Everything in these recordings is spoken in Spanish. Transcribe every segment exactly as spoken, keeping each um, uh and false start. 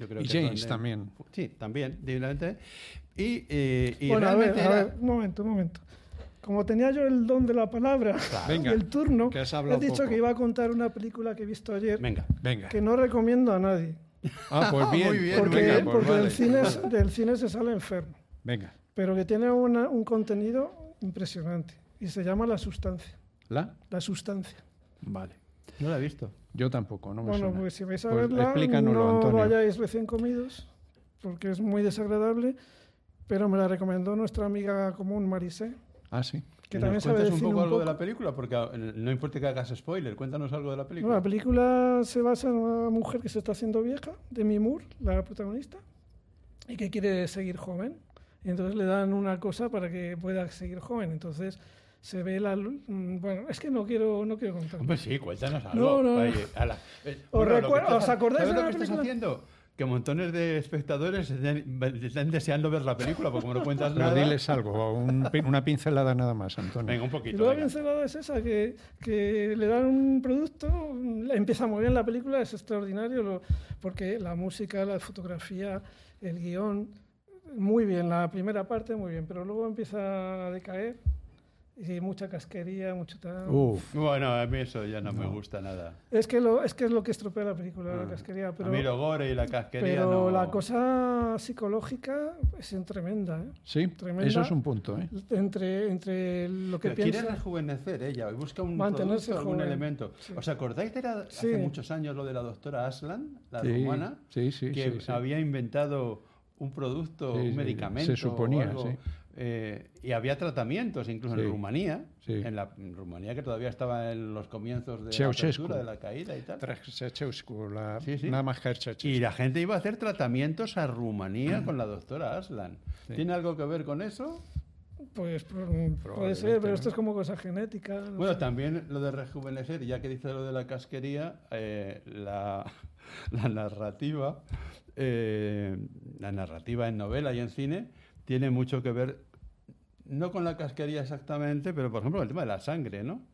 Yo creo y que James donde, también. Sí, también, divinamente. Y, eh, y bueno, a ver, realmente a era... ver, un momento, un momento. Como tenía yo el don de la palabra Venga, y el turno, que has he hablado dicho poco. que iba a contar una película que he visto ayer Venga. Venga. que no recomiendo a nadie. Ah, pues bien. Muy bien, Porque, venga, pues porque vale. del, cine, del cine se sale enfermo. Venga. Pero que tiene una, un contenido impresionante. Y se llama La Sustancia. ¿La? La Sustancia. Vale. No la he visto. Yo tampoco, no me Bueno, suena. pues si vais a Pues verla, explícanoslo, no Antonio. vayáis recién comidos, porque es muy desagradable. Pero me la recomendó nuestra amiga común, Marisé, Ah, sí. que ¿Y también nos sabe cuentas de un cine poco un algo de poco. la película? Porque no importa que hagas spoiler, cuéntanos algo de la No, película. la película se basa en una mujer que se está haciendo vieja, Demi Moore, la protagonista, y que quiere seguir joven. Y entonces le dan una cosa para que pueda seguir joven. Entonces se ve la... lu- mm, Bueno, es que no quiero, no quiero contar. Hombre, sí, cuéntanos algo. No, no, no. Oye, ala. Eh, ¿Os bueno, lo que recuerdo- estás- os acordáis ¿sabes de lo la que estás película? haciendo? Que montones de espectadores están, están deseando ver la película, porque como no cuentas Pero nada... diles algo, un pi- una pincelada nada más, Antonio. Venga, un Y poquito. luego la venga. pincelada es esa, que, que le dan un producto, empieza muy bien la película, es extraordinario, lo- porque la música, la fotografía, el guión, muy bien, la primera parte muy bien, pero luego empieza a decaer y mucha casquería, mucho tal. Uf, Bueno, a mí eso ya no, me gusta nada. Es que, lo, es que es lo que estropea la película, Ah. la casquería, pero, a mí lo gore y la casquería pero no... la cosa psicológica es tremenda, ¿eh? sí, Tremenda. eso es un punto, ¿eh? Entre, entre lo que Pero quiere piensa... rejuvenecer ella y busca un Mantenerse producto, algún joven, elemento. sí. ¿Os acordáis de la- Sí. hace muchos años lo de la doctora Aslan, la Sí, rumana, sí, sí, que sí, sí. había inventado un producto, Sí, un sí, medicamento se suponía, o algo, sí. eh, y había tratamientos incluso Sí, en Rumanía, sí. en la en Rumanía que todavía estaba en los comienzos de Ceausescu. la apertura, de la caída y tal. Ceausescu, la, Sí, sí. nada más que Ceausescu. Y la gente iba a hacer tratamientos a Rumanía con la doctora Aslan. Sí. ¿Tiene algo que ver con eso? Pues mm, puede ser, pero esto es como cosa genética. no Bueno, sé. también lo de rejuvenecer, ya que dice lo de la casquería, eh, la, la narrativa, eh, la narrativa en novela y en cine tiene mucho que ver, no con la casquería exactamente, pero por ejemplo el tema de la sangre, ¿no?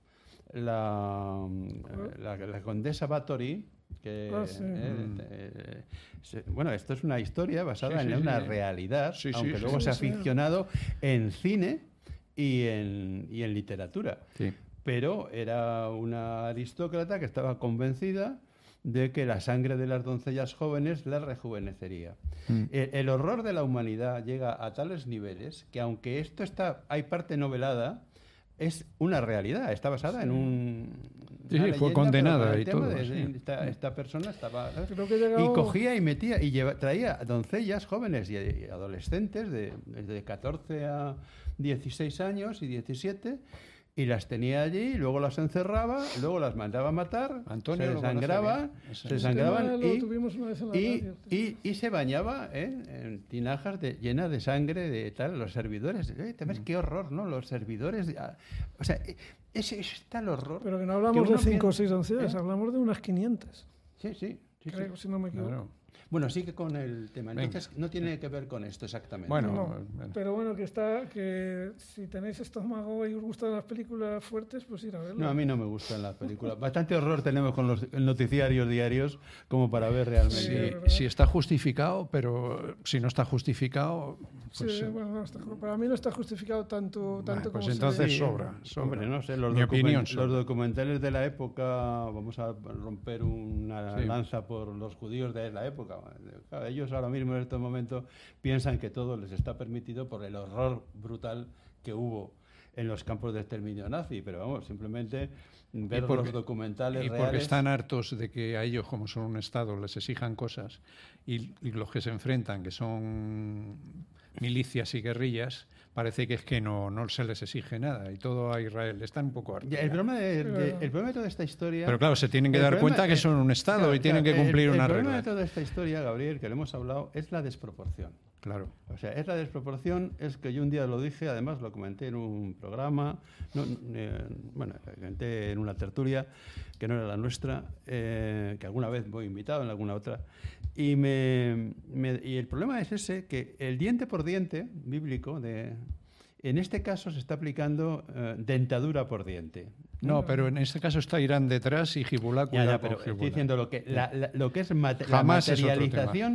La, la, la condesa Bathory, que Ah, sí. eh, Mm. eh, se- bueno, esto es una historia basada Sí, sí, en una sí. realidad, Sí, sí, aunque sí, luego sí, se ha sí. ficcionado en cine y en, y en literatura. Sí. Pero era una aristócrata que estaba convencida de que la sangre de las doncellas jóvenes la rejuvenecería. Mm. El, el horror de la humanidad llega a tales niveles que aunque esto está, hay parte novelada, es una realidad, está basada en un... Sí, una sí, fue leyenda, condenada pero con el y tema todo, de- sí. esta, esta persona estaba... Creo que he llegado- Y cogía y metía y lleva- traía doncellas jóvenes y, y adolescentes de, de catorce a dieciséis años y diecisiete y las tenía allí, y luego las encerraba, luego las mandaba a matar, Antonio se lo conoce desangraban, bien. Eso se es. desangraban Este tema lo y, tuvimos una vez en la y, radio. y- y se bañaba ¿eh? en tinajas de, llenas de sangre de tal, los servidores. Eh, te Mm. ves qué horror, ¿no? Los servidores. de- ah, o sea, eh, ese es tal horror. Pero que no que hablamos de uno cinco o piensa- seis doncellas, ¿eh? hablamos de unas quinientas, Sí, sí. sí, sí. creo, si no me equivoco. Claro. Bueno, sigue con el tema. Venga. Entonces, no tiene que ver con esto exactamente. Bueno, No, bueno. pero bueno, que está, que si tenéis estómago y os gustan las películas fuertes, pues ir a verlo. No, a mí no me gustan las películas. Bastante horror tenemos con los noticiarios diarios como para ver realmente. Sí, Si, verdad. si está justificado, pero si no está justificado, pues, Sí, eh, bueno, no está- para mí no está justificado tanto, tanto pues como entonces se Sí, sobra, sobra. Hombre, no sé, los, Mi document- opinión los sobra. documentales de la época, vamos a romper una Sí. lanza por los judíos de la época. Claro, ellos ahora mismo en estos momentos piensan que todo les está permitido por el horror brutal que hubo en los campos de exterminio nazi, pero vamos, simplemente ver porque- los documentales Y porque reales. están hartos de que a ellos, como son un Estado, les exijan cosas y, y los que se enfrentan, que son milicias y guerrillas, parece que es que no, no se les exige nada y todo a Israel. Están un poco hartos. Ya, el, problema de, de- Pero- el problema de toda esta historia... Pero claro, se tienen que el dar problema- cuenta que eh, son un Estado claro, y tienen claro, que cumplir el, una El problema regla. de toda esta historia, Gabriel, que le hemos hablado, es la desproporción. Claro. O sea, es la desproporción, es que yo un día lo dije, además lo comenté en un programa, no, eh, bueno, lo comenté en una tertulia que no era la nuestra, eh, que alguna vez voy invitado en alguna otra, y, me, me- y el problema es ese, que el diente por diente bíblico, de, en este caso se está aplicando eh, dentadura por diente. No, pero en este caso está Irán detrás y Hezbollah. Ya, cuidado ya, con pero estoy Hezbollah. diciendo lo que, la, la- lo que es mate- la Jamás es otro materialización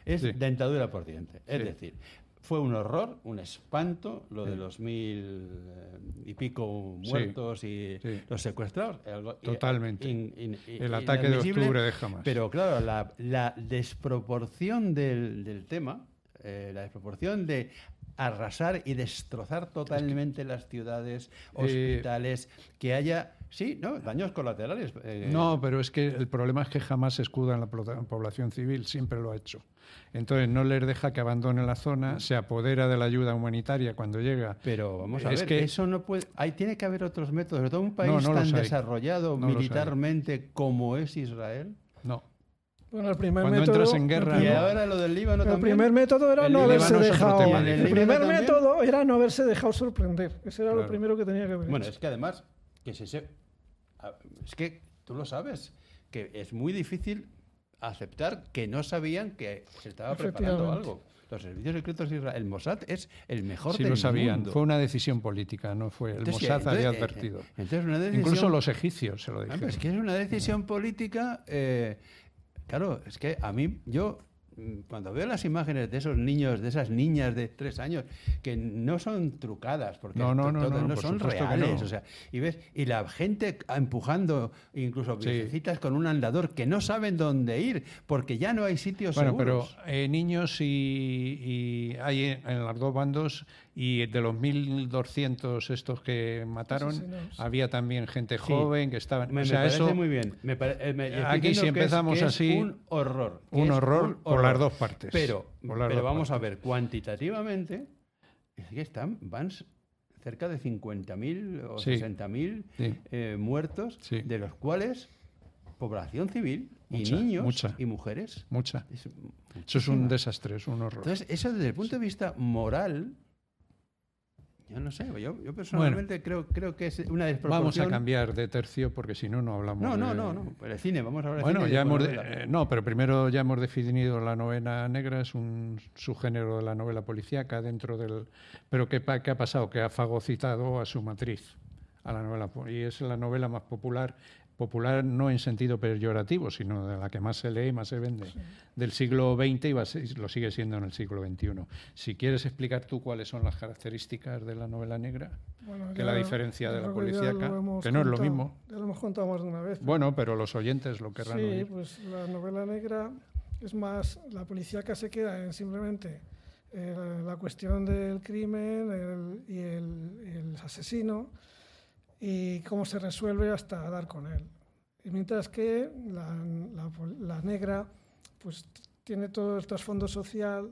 es Sí. dentadura por diente. Es Sí. decir, fue un horror, un espanto, lo de los mil eh, y pico muertos y Sí. los secuestrados. Algo Totalmente. in- in- in- El ataque de inadmisible, octubre de Hamas. Pero claro, la, la desproporción del, del tema, eh, la desproporción de arrasar y destrozar totalmente las ciudades, hospitales, que haya, sí, ¿no? daños colaterales. eh, No, pero es que el problema es que jamás se escuda en la plo- población civil, siempre lo ha hecho. Entonces no les deja que abandonen la zona, se apodera de la ayuda humanitaria cuando llega. Pero vamos a Es ver, que- eso no puede. Hay, tiene que haber otros métodos. Sobre todo un país No, no los tan hay. desarrollado No los hay. militarmente como es Israel. No. Bueno, el primer Cuando método, entras en guerra, el Y primer- ahora lo del Líbano el también. primer método era El no Líbano haberse es otro dejado. tema. El, ¿El Líbano primer también? método era no haberse dejado sorprender. Ese era lo Claro. primero que tenía que haber Bueno, hecho. es que además, que se, se- a- es que tú lo sabes, que es muy difícil aceptar que no sabían que se estaba preparando Efectivamente. algo. Los servicios secretos de Israel, el Mossad es el mejor Sí del lo sabían. mundo. Fue una decisión política, no fue. El Entonces, Mossad había entonces, eh, advertido. entonces una decisión- Incluso los egipcios se lo Ah, dijeron. pero es que es una decisión política. eh, claro, es que a mí, yo, mm, cuando veo las imágenes de esos niños, de esas niñas de tres años, que no son trucadas, porque No, no, to- no, todo- no, por son supuesto que reales. no. O sea, y ves, y la gente empujando, incluso Sí. viejecitas con un andador, que no saben dónde ir, porque ya no hay sitios Bueno, pero seguros. eh, niños y, y hay en, en los dos bandos, y de los mil doscientos estos que mataron, Asesinados. había también gente Sí. joven que estaban... Me, o me sea, parece eso, muy bien. Me pare- eh, me- estoy Aquí si diciendo que es- empezamos que es así, un horror. que un es horror un por las dos partes. Pero, Por las pero dos vamos a partes. ver, cuantitativamente, es que están, van s- cerca de cincuenta mil o Sí. sesenta mil Sí. eh, muertos, Sí. de los cuales población civil Mucha, y niños mucha. y mujeres. Mucha. Es Eso es un muchísima. desastre, es un horror. Entonces, eso desde el punto de vista moral, yo no sé, yo, yo personalmente creo, creo que es una desproporción. Vamos a cambiar de tercio porque si no, no hablamos No, no, de- no, no, pero el cine, vamos a hablar de Bueno, cine y ya después hemos de- novela. eh, no, pero primero ya hemos definido la novela negra, es un subgénero de la novela policíaca dentro del... Pero ¿qué, pa- qué ha pasado? Que ha fagocitado a su matriz, a la novela, po- y es la novela más popular, popular no en sentido peyorativo, sino de la que más se lee y más se vende, del siglo veinte y va a ser- lo sigue siendo en el siglo veintiuno. Si quieres explicar tú cuáles son las características de la novela negra, Bueno, que ya- la diferencia de yo la creo que ya policíaca, lo hemos que no es lo contado- mismo. Ya lo hemos contado más de una vez. Bueno, pero los oyentes lo querrán Sí, oír. pues la novela negra es más, la policíaca se queda en simplemente eh, la, la cuestión del crimen el- y el, el asesino y cómo se resuelve hasta dar con él. Y mientras que la, la pol- la negra pues tiene todo el trasfondo social,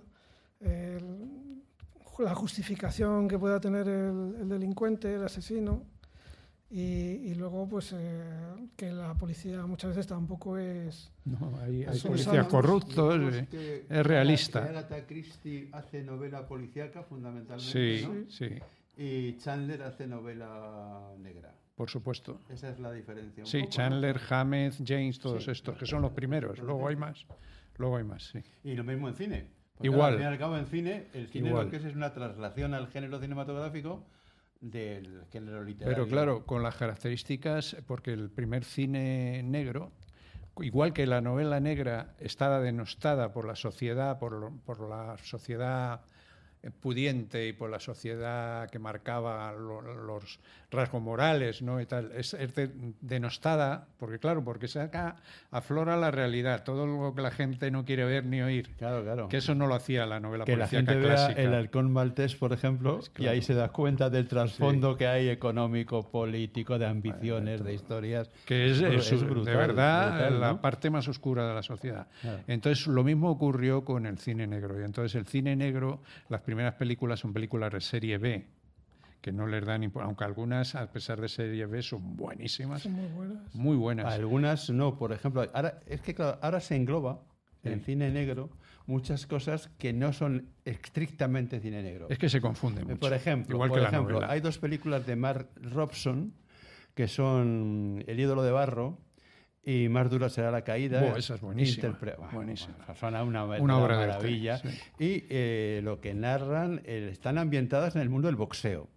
el- la justificación que pueda tener el, el delincuente, el asesino, y, y luego pues eh, que la policía muchas veces tampoco es... No, hay, hay Son policías sanos. corruptos, Digamos eh, que es realista. que Agatha Christie hace novela policíaca fundamentalmente, Sí, ¿no? sí, Y Chandler hace novela negra. por supuesto. Esa es la diferencia. un Sí, poco, ¿no? Chandler, Hammett, James, todos Sí. estos, que son los primeros. Luego hay más. Luego hay más, sí. Y lo mismo en cine. Porque Igual. Al fin y al cabo, en cine, el cine Igual. lo que es es una traslación al género cinematográfico del género literario. Pero claro, con las características, porque el primer cine negro, igual que la novela negra estaba denostada por la sociedad, por, lo- por la sociedad eh, pudiente y por la sociedad que marcaba lo- los rasgos morales, ¿no? Y tal, es, es de- denostada, porque claro, porque saca, aflora la realidad, todo lo que la gente no quiere ver ni oír. Claro, claro. Que eso no lo hacía la novela Que la policíaca gente vea clásica. el halcón maltés, por ejemplo, Pues y claro. ahí se da cuenta del trasfondo que hay económico, político, de ambiciones, de historias. Que es, Bru- es- es de brutal, verdad brutal, la ¿no? parte más oscura de la sociedad. Claro. Entonces, lo mismo ocurrió con el cine negro. Y entonces, el cine negro, las primeras películas son películas de serie B, que no les dan impo- aunque algunas, a pesar de serie B, son buenísimas, Son muy buenas. muy buenas. Algunas no, por ejemplo, ahora, es que claro, ahora se engloba en el Sí. cine negro muchas cosas que no son estrictamente cine negro. Es que se confunde Eh, mucho. Por ejemplo, igual por que la ejemplo novela. hay dos películas de Mark Robson que son El ídolo de barro y Más dura será la caída. Buah, esa es buenísima, Interpre- Buah, buenísima. buah, Son una, Una obra de arte, maravilla. sí. Y eh, lo que narran, eh, están ambientadas en el mundo del boxeo.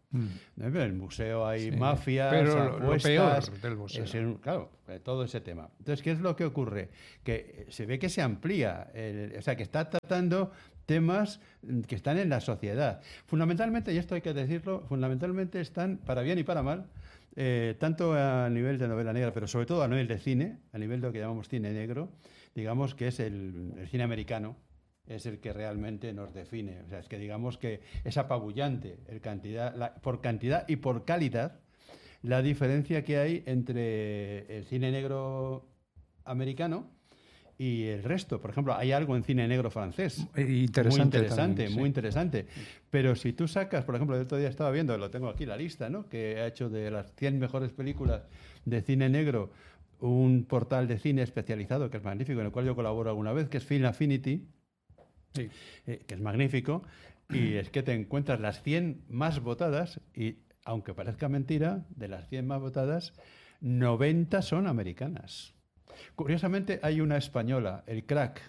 Mm. En el museo hay Sí, mafias, pero lo- lo apuestas, peor del museo. es un- claro, eh, todo ese tema. Entonces, ¿qué es lo que ocurre? Que se ve que se amplía, el- o sea, que está tratando temas mm, que están en la sociedad. Fundamentalmente, y esto hay que decirlo, fundamentalmente están, para bien y para mal, eh, tanto a nivel de novela negra, pero sobre todo a nivel de cine, a nivel de lo que llamamos cine negro, digamos que es el, el cine americano, es el que realmente nos define. O sea, es que digamos que es apabullante el cantidad, la- por cantidad y por calidad la diferencia que hay entre el cine negro americano y el resto. Por ejemplo, hay algo en cine negro francés. Eh, Interesante. Muy interesante, también, muy sí. interesante. Pero si tú sacas, por ejemplo, el otro día estaba viendo, lo tengo aquí la lista, ¿no? Que ha hecho de las cien mejores películas de cine negro un portal de cine especializado que es magnífico, en el cual yo colaboro alguna vez, que es Film Affinity, Sí. eh, que es magnífico, y es que te encuentras las cien más votadas y, aunque parezca mentira, de las cien más votadas, noventa son americanas. Curiosamente, hay una española, El Crack,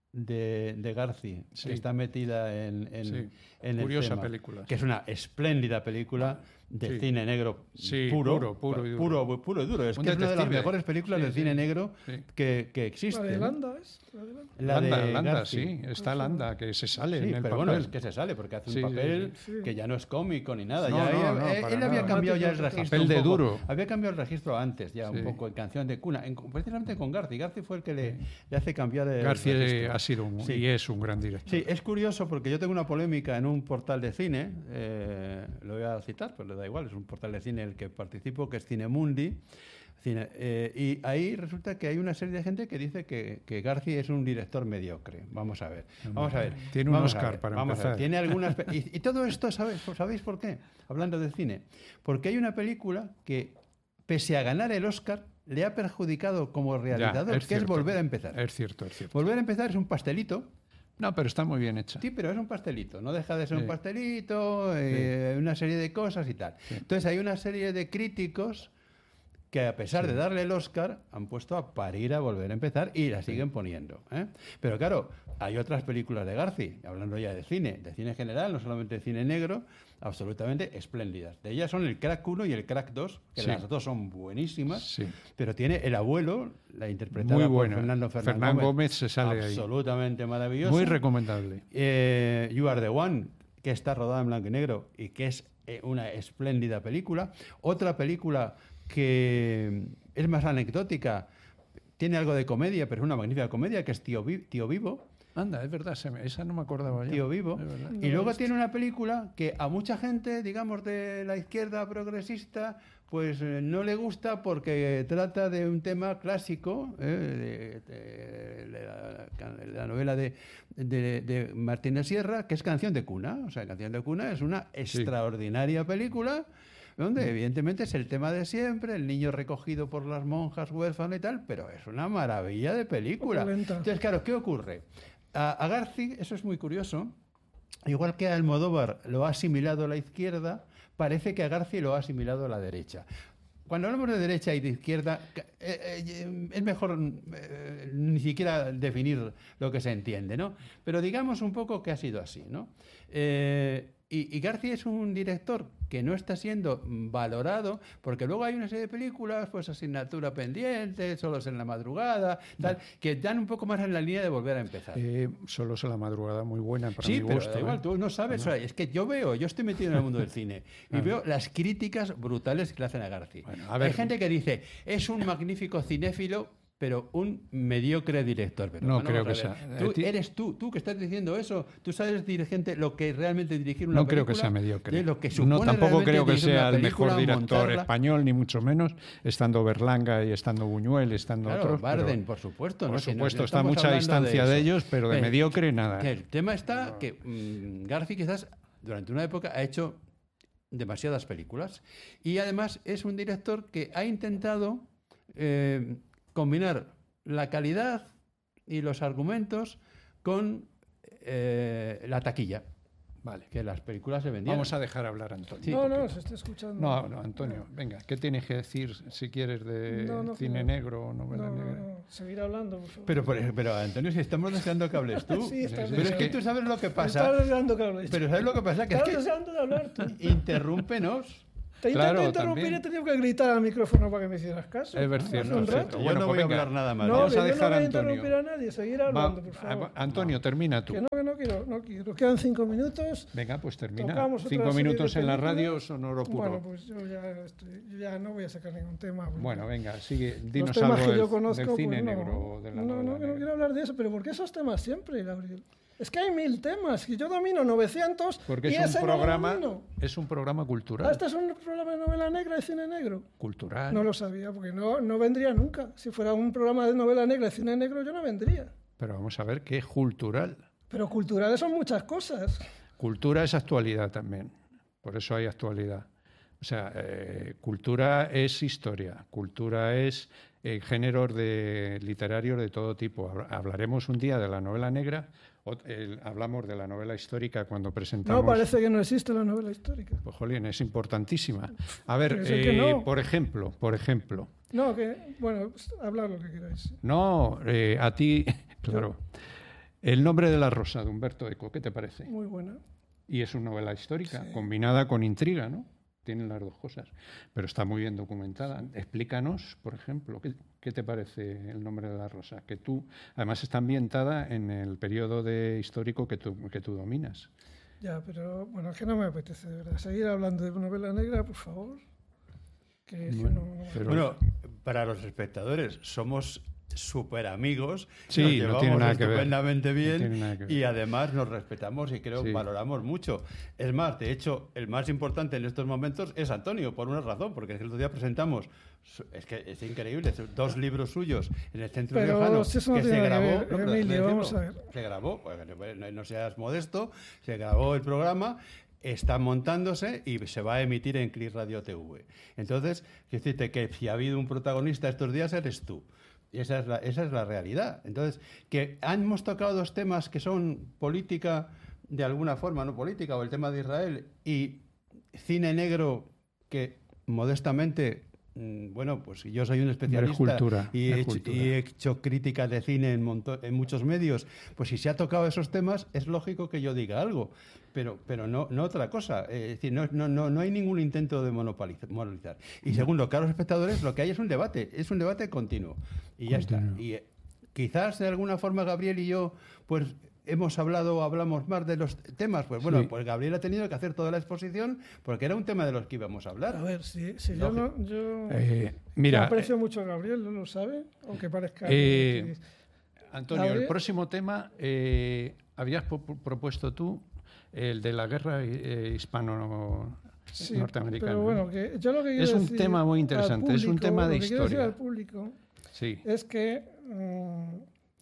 de, de Garci, Sí. que está metida en, en, Sí. en el Curiosa tema, película, que sí. es una espléndida película de Sí. cine negro Sí, puro, puro, puro y duro. puro, puro y duro. Es Un que es una de las detective. mejores películas Sí, de sí. cine negro Sí. que, que La existe. de ¿no? Landa, ¿es? La de Landa. La Landa, de Landa, Garci. sí, está Landa, que se sale Sí, en el pero papel. bueno, es que se sale porque hace un Sí, sí, papel sí, sí. que ya no es cómico ni nada. No, ya no, ella- no, eh, para él había nada. cambiado ya el Papel registro. un de poco. duro. Había cambiado el registro antes, ya Sí. un poco en Canción de Cuna, en- precisamente con Garci. Garci fue el que le, le hace cambiar el García registro. ha sido un, Sí. y es un gran director. Sí, es curioso porque yo tengo una polémica en un portal de cine, eh, lo voy a citar, pero le da igual, es un portal de cine en el que participo, que es Cinemundi. Cine, eh, y ahí resulta que hay una serie de gente que dice que, que García es un director mediocre. Vamos a ver. Vamos a ver. Tiene un vamos a Oscar ver, para vamos a ver. empezar. Tiene algunas pe- y, y todo esto, ¿sabes, ¿sabéis por qué? Hablando de cine. Porque hay una película que, pese a ganar el Oscar, le ha perjudicado como Ya, realizador, que cierto. es Volver a empezar. Es cierto, es cierto. Volver a empezar es un pastelito. No, pero está muy bien hecha. Sí, pero es un pastelito, no deja de ser Sí. un pastelito, eh, una serie de cosas y tal. Sí. Entonces hay una serie de críticos que a pesar de darle el Oscar han puesto a parir a Volver a empezar y la siguen poniendo, ¿eh? Pero claro, hay otras películas de Garci, hablando ya de cine, de cine general, no solamente de cine negro, absolutamente espléndidas. De ellas son el Crack uno y el Crack dos, que Sí. las dos son buenísimas, Sí. pero tiene El abuelo, la interpretada Muy por buena. Fernando Fernán Fernán Gómez, Gómez se sale ahí. absolutamente maravillosa. Muy recomendable. Eh, You Are the One, que está rodada en blanco y negro y que es eh, una espléndida película. Otra película que es más anecdótica, tiene algo de comedia, pero es una magnífica comedia, que es Tío, Vi- Tío Vivo. Anda, es verdad, se me- esa no me acordaba ya. Tío Vivo. Es verdad. No Y lo luego he tiene una película que a mucha gente, digamos, de la izquierda progresista, pues eh, no le gusta porque trata de un tema clásico, eh, de, de- de la, de la novela de, de, de Martínez Sierra, que es Canción de Cuna. O sea, Canción de Cuna es una extraordinaria película donde evidentemente es el tema de siempre, el niño recogido por las monjas huérfano y tal, pero es una maravilla de película. Opulenta. Entonces, claro, ¿qué ocurre? A, a Garci, eso es muy curioso, igual que a Almodóvar lo ha asimilado la izquierda, parece que a Garci lo ha asimilado la derecha. Cuando hablamos de derecha y de izquierda, eh, eh, es mejor eh, ni siquiera definir lo que se entiende, ¿no? Pero digamos un poco que ha sido así, ¿no? Eh, y, y García es un director que no está siendo valorado, porque luego hay una serie de películas, pues Asignatura Pendiente, Solos en la Madrugada, tal, que dan un poco más en la línea de Volver a empezar. Eh, solo es la madrugada muy buena para Sí, mi pero gusto. da igual, ¿eh? tú no sabes. O sea, es que yo veo, yo estoy metido en el mundo del cine y Ah. veo las críticas brutales que le hacen a García. Bueno, a ver. Hay gente que dice, es un magnífico cinéfilo, pero un mediocre director. Pero No bueno, creo vamos a que ver. sea. Tú Eh, ti- eres tú, tú que estás diciendo eso. Tú sabes dirigente lo que realmente dirigir una No creo película. que sea mediocre. de lo que No, supone tampoco realmente creo que dirigir una sea el mejor película, director montarla. español, ni mucho menos, estando Berlanga y estando Buñuel, estando Claro, otros. pero- Barden, por supuesto. por ¿no? Que no- supuesto, no está a estamos mucha hablando distancia de, eso. ellos, pero de Pero- mediocre nada. Que el tema está que mm, García quizás durante una época ha hecho demasiadas películas y además es un director que ha intentado eh, combinar la calidad y los argumentos con eh, la taquilla. Vale. Que las películas se vendían. Vamos a dejar hablar a Antonio. Sí, no, porque- no, se está escuchando. No, no, Antonio, venga, ¿qué tienes que decir si quieres de No, no, cine no. negro o novela No, no, negra? no, seguir hablando, por favor. Pero, por- pero Antonio, si estamos deseando que hables tú. Sí, estás pero es que deseando. tú sabes lo que Estás pasa. deseando que hables. Pero ¿sabes lo que pasa? Que es Estás que deseando de hablar tú. interrúmpenos. Te Claro, intento interrumpir también. y he tenido que gritar al micrófono para que me hicieras caso. Es ver- Hace cierto, un es rato. cierto. Yo Bueno, no pues voy a venga. hablar nada más. No, Vamos que a yo dejar no voy a a Antonio. interrumpir a nadie, seguir Va- hablando, por favor. a- Antonio, termina tú. Que no, que no quiero, no quiero. Quedan cinco minutos. Venga, pues termina. Tocamos otra Cinco serie de minutos en la películas. radio, sonoro puro. Bueno, pues yo ya, estoy, yo ya no voy a sacar ningún tema. porque Bueno, venga, sigue. los Dinos temas algo que del, yo conozco, del cine pues no. negro o de la No, novela no, que no negra. quiero hablar de eso, pero ¿por qué esos temas siempre, Gabriel? Es que hay mil temas y yo domino novecientos Porque y es ese un no lo programa, domino. es un programa Ah, cultural. este es un programa de novela negra y cine negro. Cultural. No lo sabía, porque no, no vendría nunca. Si fuera un programa de novela negra y cine negro, yo no vendría. Pero vamos a ver qué es cultural. Pero culturales son muchas cosas. Cultura es actualidad también. Por eso hay actualidad. O sea, eh, cultura es historia, cultura es eh, géneros de literarios de todo tipo. Habl- Hablaremos un día de la novela negra, o, eh, hablamos de la novela histórica cuando presentamos. No, parece que no existe la novela histórica. Pues, jolín, es importantísima. A ver, Pero es que eh, no. por ejemplo, por ejemplo, No, que, bueno, pues, hablad lo que queráis. no, eh, a ti, claro, El nombre de la rosa de Humberto Eco, ¿qué te parece? Muy buena. Y es una novela histórica, Sí. combinada con intriga, ¿no? Tienen las dos cosas, pero está muy bien documentada. Explícanos, por ejemplo, ¿qué, qué te parece El nombre de la rosa? Que tú, además está ambientada en el periodo de histórico que tú, que tú dominas. Ya, pero bueno, es que no me apetece, de verdad. Seguir hablando de novela negra, por favor. Que si Bueno, no, no- pero- Bueno, para los espectadores, somos súper amigos, Sí, nos no llevamos tiene nada que ver. estupendamente No bien tiene nada que ver. y además nos respetamos y creo Sí. valoramos mucho. Es más, de hecho, el más importante en estos momentos es Antonio, por una razón, porque el otro día presentamos, su- es que es increíble, su- dos libros suyos en el Centro Pero Riojano si eso no que se tiene nada que grabó, ver, no, pero Emilio, déjame vamos a decirlo, ver. se grabó, pues, no, no seas modesto, se grabó el programa, está montándose y se va a emitir en Cris Radio T V. Entonces, quiero decirte que si ha habido un protagonista estos días eres tú. Y esa es la, esa es la realidad. Entonces, que hemos tocado dos temas que son política de alguna forma, no política, o el tema de Israel, y cine negro que modestamente, mm, bueno, pues yo soy un especialista cultura, y, es he hecho, cultura. y he hecho crítica de cine en, monto- en muchos medios, pues si se ha tocado esos temas, es lógico que yo diga algo, pero, pero no, no otra cosa. Eh, Es decir, no, no, no, no hay ningún intento de monopolizar. monopolizar. Y segundo, caros espectadores, lo que hay es un debate, es un debate continuo. Y ya Continuo. está. Y eh, quizás de alguna forma Gabriel y yo, pues hemos hablado o hablamos más de los temas. Pues bueno, Sí. pues Gabriel ha tenido que hacer toda la exposición porque era un tema de los que íbamos a A hablar. ver, si, si yo no. Yo, Eh, yo mira, aprecio mucho a Gabriel, ¿no lo sabe? Aunque parezca. Eh, que- Antonio, el Gabriel. próximo tema, eh, habías po- propuesto tú el de la guerra eh, Sí, hispano-norteamericana. pero bueno, que yo lo que quiero Es un decir tema muy al interesante, es un público, tema de lo que quiero decir historia. al público Sí, es que mm,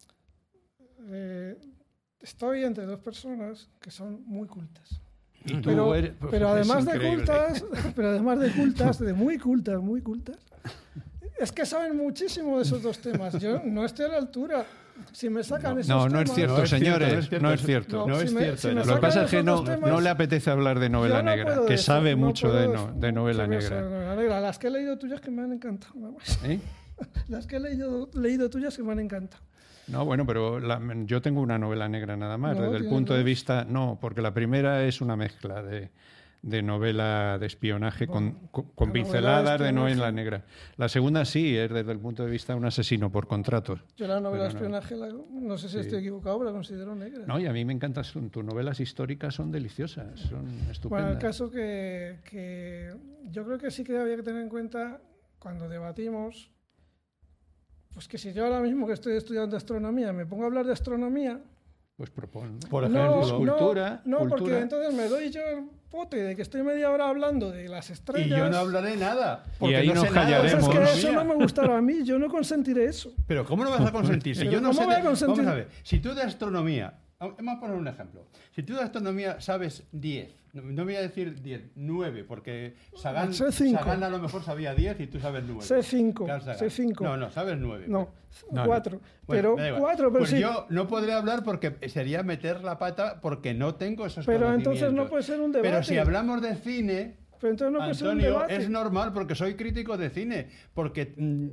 eh, estoy entre dos personas que son muy cultas. y tú Pero, eres- pues, pero es además de increíble. cultas, pero además de cultas, de muy cultas, muy cultas, es que saben muchísimo de esos dos temas. Yo no estoy a la altura. Si me sacan esos No, no es temas- cierto, No es cierto, señores, no es cierto. no es cierto. No, No si es me- cierto. si me Lo Lo que sacan pasa es que esos no, dos temas- no le apetece hablar de novela Yo no negra, puedo que decir- sabe no mucho puedo de, decir- no- de novela sí, negra. de novela negra. Las que he leído tuyas que me han encantado. nada más. ¿Eh? Las que he leído, leído tuyas que me han encantado. No, bueno, pero la- yo tengo una novela negra nada más, No, desde el tienes punto de dos. vista, no, porque la primera es una mezcla de, de novela de espionaje Bueno, con, con- con la novela de pinceladas de novela espionaje. negra. La segunda sí, es desde el punto de vista de un asesino por contratos. Yo la novela de Pero no. espionaje, la- no sé si Sí. estoy equivocado, pero la considero negra. No, y a mí me encantan, son- tus novelas históricas son deliciosas, son Bueno, estupendas. el caso que, que yo creo que sí que había que tener en cuenta cuando debatimos, pues que si yo ahora mismo que estoy estudiando astronomía me pongo a hablar de astronomía, Pues propon. ¿no? Por no, ejemplo, no, cultura, no, porque cultura. entonces me doy yo el pote de que estoy media hora hablando de las estrellas. Y yo no hablaré nada. Porque ahí no nos sé nada de Pues es callaremos. que astronomía. eso no me gustará a mí, yo no consentiré eso. Pero ¿cómo no vas a consentir? Si Pero yo no ¿cómo sé voy a de- consentir? Vamos a ver, si tú de astronomía vamos a poner un ejemplo. Si tú de astronomía sabes diez, no, no voy a decir diez, nueve, porque Sagan, Sagan a lo mejor sabía diez y tú sabes nueve. Sé cinco, sé cinco. No, no, sabes nueve. No, no cuatro. No. Pero bueno, cuatro, pero pues sí. yo no podría hablar porque sería meter la pata porque no tengo esos pero conocimientos. Pero entonces no puede ser un debate. Pero si hablamos de cine... Pero entonces no puede Antonio, ser un debate. Es normal porque soy crítico de cine, porque,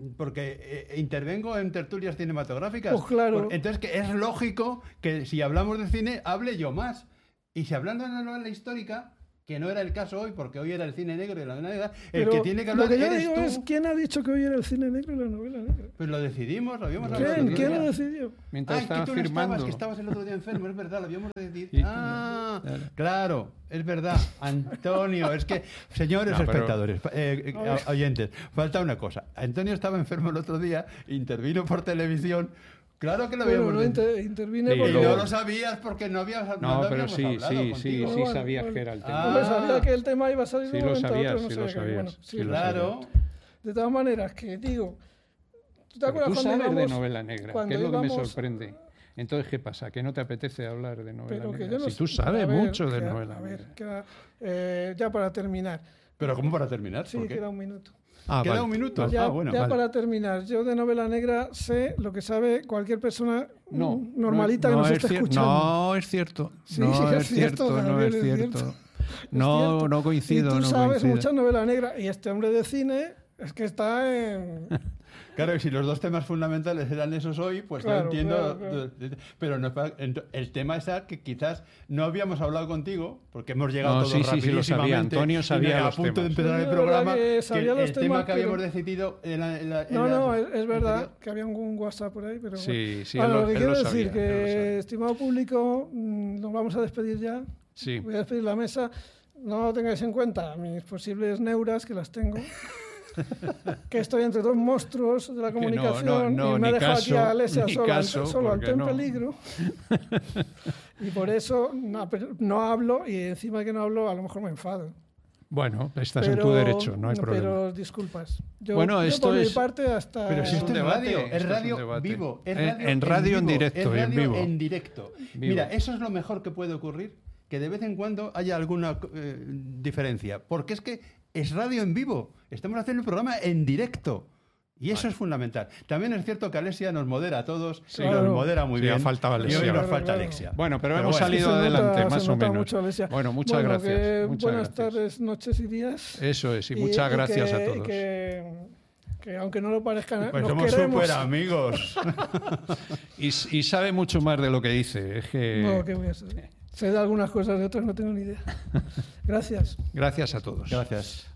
porque eh, intervengo en tertulias cinematográficas. Pues claro. Entonces que es lógico que si hablamos de cine, hable yo más. Y si hablando de una novela histórica, que no era el caso hoy, porque hoy era el cine negro y la novela negra, el pero que tiene que hablar lo que yo eres digo tú. Es, ¿quién ha dicho que hoy era el cine negro y la novela negra? Pues lo decidimos, lo habíamos ¿Quién? hablado. ¿Quién lo decidió? Mientras ah, estaba que tú firmando. No estabas, que estabas el otro día enfermo, es verdad, lo habíamos decidido. Sí. Ah, claro, es verdad. Antonio, es que, señores no, pero... espectadores, eh, eh, oyentes, falta una cosa. Antonio estaba enfermo el otro día, intervino por televisión. Claro que lo bueno, habíamos no inter intervine sí, porque... Y no lo sabías porque no habías hablado. No, no pero sí, sí, contigo. sí, sí, bueno, sabías bueno. que era el tema. Ah. Pues sabía que el tema iba a salir Sí de un lo momento a sabías, otro, no sí sabía lo que- sabías. bueno, Sí sí, lo Claro. De todas maneras, que digo... ¿Tú te Pero acuerdas tú cuando sabes de íbamos- novela negra, cuando que es lo que me íbamos- sorprende. Entonces, ¿qué pasa? ¿Que no te apetece hablar de novela Pero que negra? yo no Si tú sé- sabes a ver, mucho de queda- novela A ver, negra. queda, eh, ya para terminar. Pero ¿cómo para terminar? Sí, ¿Por qué? queda un minuto. Ah, Queda vale. un minuto. Ya, ah, bueno, ya vale. para terminar, yo de novela negra sé lo que sabe cualquier persona No, mm, normalita no que nos es esté cier- escuchando. No es cierto. Sí, no es es cierto, cierto, no Gabriel, es es cierto. cierto. No, cierto. no coincido. Y tú no sabes coincido. mucha novela negra y este hombre de cine es que está en... Claro, y si los dos temas fundamentales eran esos hoy, pues Claro, yo entiendo. claro, claro. Pero no, el tema es que quizás no habíamos hablado contigo, porque hemos llegado No, todos sí, sí, sí, lo sabía. rapidísimamente, Antonio sabía y a los punto temas. de empezar Sí, el es programa, verdad que que sabía el, los el temas, tema que habíamos pero- decidido en la, en la- en No, la no, es, es verdad anterior. que había un WhatsApp por ahí, pero Sí, bueno. sí, Bueno, él lo que él quiero lo decir sabía, él lo que, sabía. estimado público, mm, nos vamos a despedir ya. Sí. Voy a despedir la mesa. No tengáis en cuenta mis posibles neuras, que las tengo. Que estoy entre dos monstruos de la Que no, comunicación no, no, y me ha ni dejado caso, aquí a Alesia ni solo, caso, ante, solo porque ante un no. peligro. Y por eso no, pero no hablo, y encima de que no hablo, a lo mejor me enfado. Bueno, estás pero, en tu derecho, no hay problema. Pero disculpas. Yo, Bueno, yo esto por es- mi parte hasta... Pero si Es esto un es debate, radio, esto es es un radio debate. vivo. Es En- radio en radio en vivo, directo es y en radio vivo. en directo. Vivo. Mira, eso es lo mejor que puede ocurrir, que de vez en cuando haya alguna eh, diferencia. Porque es que es radio en vivo. Estamos haciendo un programa en directo. Y eso es fundamental. También es cierto que Alesia nos modera a todos, Sí, y nos claro. modera muy Sí, bien. ha faltado Y hoy Alesia. nos Claro, falta claro. Alexia. Bueno, pero, Pero hemos bueno. salido Se nota- adelante, se más o nota menos. mucho, Alesia. Bueno, muchas Bueno, gracias. que muchas buenas gracias. tardes, noches y días. Eso es, y muchas gracias que, a y todos. Que, que aunque no lo parezca, Pues nos somos queremos. súper amigos. Y, y sabe mucho más de lo que dice. Es que... No, ¿qué voy a saber? Sé de algunas cosas, de otras no tengo ni idea. Gracias. Gracias a todos. Gracias.